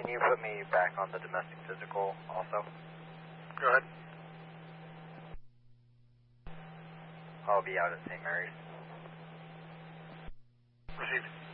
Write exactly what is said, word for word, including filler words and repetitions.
Can you put me back on the domestic physical also? Go ahead. I'll be out at Saint Mary's. Received.